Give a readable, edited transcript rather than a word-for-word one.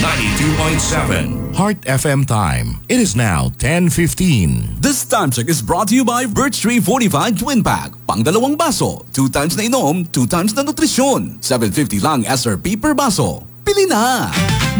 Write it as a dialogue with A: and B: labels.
A: 92.7 Heart FM time. It is now 10:15.
B: This time check is brought to you by Birch Tree Fortified Twin Pack. Pang dalawang baso, 2 times na inom, 2 times na nutrisyon. 750 lang SRP per baso. Pili na!